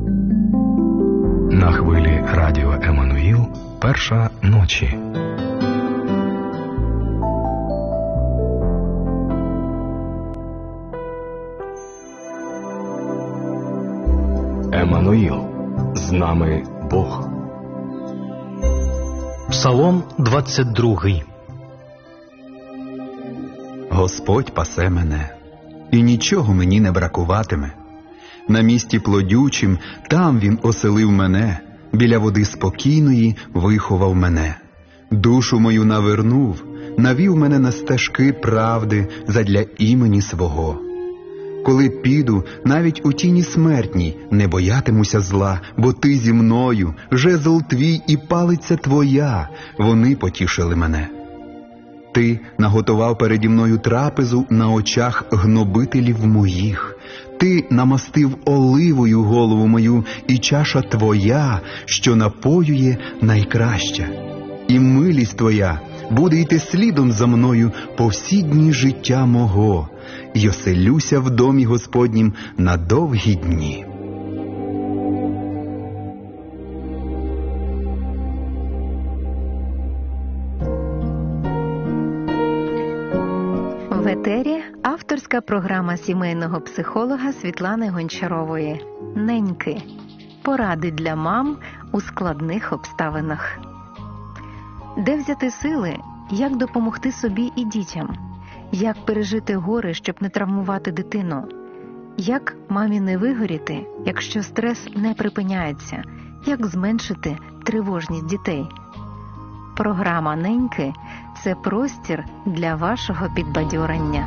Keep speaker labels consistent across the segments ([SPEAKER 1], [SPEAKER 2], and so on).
[SPEAKER 1] На хвилі радіо Еммануїл «Перша ночі». Еммануїл, з нами Бог.
[SPEAKER 2] Псалом 22.
[SPEAKER 3] Господь пасе мене, і нічого мені не бракуватиме. На місці плодючим там він оселив мене, біля води спокійної виховав мене. Душу мою навернув, навів мене на стежки правди задля імені свого. Коли піду, навіть у тіні смертній, не боятимуся зла, бо ти зі мною, жезл твій і палиця твоя, вони потішили мене. Ти наготував переді мною трапезу на очах гнобителів моїх. Ти намастив оливою голову мою, і чаша твоя, що напоює, найкраща. І милість твоя буде йти слідом за мною по всі дні життя мого, й оселюся в домі Господнім на довгі дні.
[SPEAKER 4] В етері авторська програма сімейного психолога Світлани Гончарової «Неньки. Поради для мам у складних обставинах». Де взяти сили, як допомогти собі і дітям? Як пережити горе, щоб не травмувати дитину? Як мамі не вигоріти, якщо стрес не припиняється? Як зменшити тривожність дітей? Програма «Неньки» – це простір для вашого підбадьорення.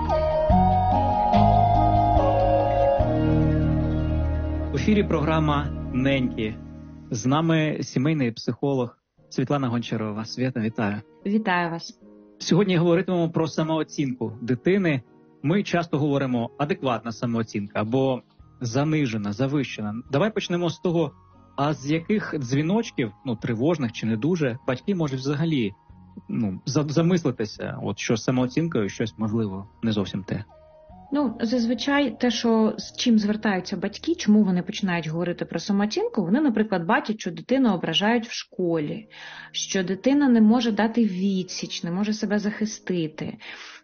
[SPEAKER 2] В ефірі програма «Неньки». З нами сімейний психолог Світлана Гончарова. Свята, вітаю.
[SPEAKER 5] Вітаю вас.
[SPEAKER 2] Сьогодні говоритимемо про самооцінку дитини. Ми часто говоримо адекватна самооцінка або занижена, завищена. Давай почнемо з того, а з яких дзвіночків, тривожних чи не дуже, батьки можуть взагалі замислитися, що з самооцінкою щось, можливо, не зовсім те.
[SPEAKER 5] Зазвичай те, що з чим звертаються батьки, чому вони починають говорити про самооцінку, вони, наприклад, бачать, що дитину ображають в школі, що дитина не може дати відсіч, не може себе захистити,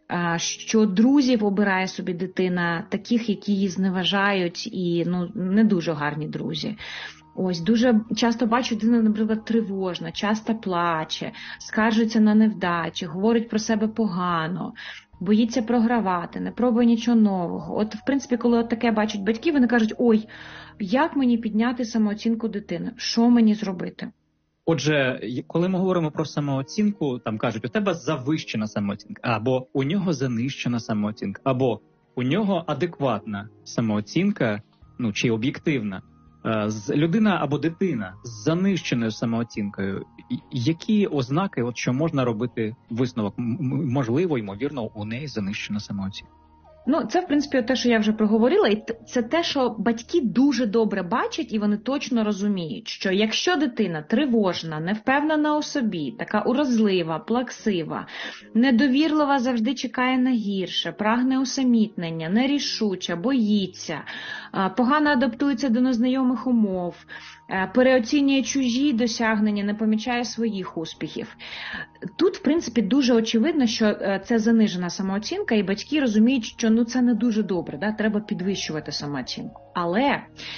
[SPEAKER 5] що друзів обирає собі дитина, таких, які її зневажають і не дуже гарні друзі. Дуже часто бачу, дитина, наприклад, тривожна, часто плаче, скаржиться на невдачі, говорить про себе погано, боїться програвати, не пробує нічого нового. В принципі, коли таке бачать батьки, вони кажуть, як мені підняти самооцінку дитини? Що мені зробити?
[SPEAKER 2] Отже, коли ми говоримо про самооцінку, там кажуть, у тебе завищена самооцінка, або у нього занищена самооцінка, або у нього адекватна самооцінка, чи об'єктивна. Людина або дитина з занищеною самооцінкою, які ознаки, що можна робити висновок? Можливо, ймовірно, у неї занищена самооцінка.
[SPEAKER 5] Це, в принципі, те, що я вже проговорила, і це те, що батьки дуже добре бачать, і вони точно розуміють, що якщо дитина тривожна, невпевнена у собі, така уразлива, плаксива, недовірлива, завжди чекає на гірше, прагне усамітнення, нерішуча, боїться, погано адаптується до незнайомих умов, переоцінює чужі досягнення, не помічає своїх успіхів. Тут, в принципі, дуже очевидно, що це занижена самооцінка, і батьки розуміють, що це не дуже добре, треба підвищувати самооцінку. Але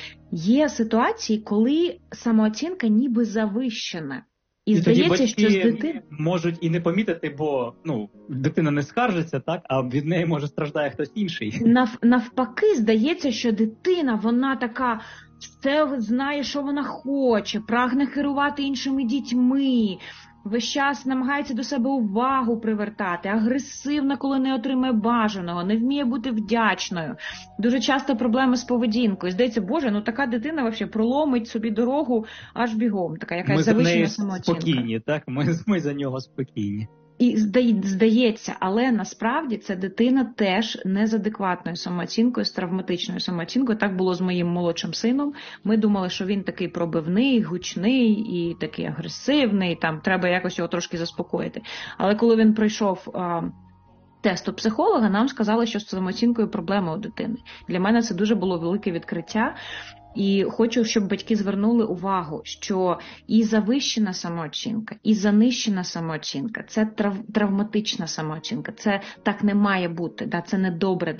[SPEAKER 5] є ситуації, коли самооцінка ніби завищена. І здається, що з дитини
[SPEAKER 2] можуть і не помітити, бо дитина не скаржиться, а від неї може страждає хтось інший.
[SPEAKER 5] Навпаки, здається, що дитина, вона така, все знає, що вона хоче, прагне керувати іншими дітьми, весь час намагається до себе увагу привертати, агресивна, коли не отримає бажаного, не вміє бути вдячною. Дуже часто проблеми з поведінкою. Здається, Боже, така дитина взагалі проломить собі дорогу аж бігом. Така якась завищена самооцінка.
[SPEAKER 2] Ми за неї спокійні, ми за нього спокійні.
[SPEAKER 5] І здається, але насправді це дитина теж не з адекватною самооцінкою, з травматичною самооцінкою. Так було з моїм молодшим сином. Ми думали, що він такий пробивний, гучний і такий агресивний, треба якось його трошки заспокоїти. Але коли він пройшов тесту психолога, нам сказали, що з самооцінкою проблема у дитини. Для мене це дуже було велике відкриття. І хочу, щоб батьки звернули увагу, що і завищена самооцінка, і занищена самооцінка – це травматична самооцінка, це так не має бути, це не добре